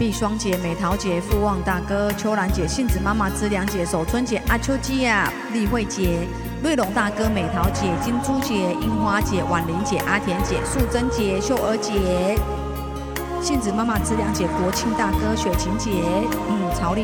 碧霜节、美桃节、富旺大哥、秋兰姐、杏子妈妈、知良姐、守春节、阿秋基亚、例会节、瑞龙大哥、美桃姐、金珠节、樱花姐、婉玲姐、阿田姐、素贞节、秀儿姐、杏子妈妈、知良姐、国庆大哥、雪晴姐、曹丽。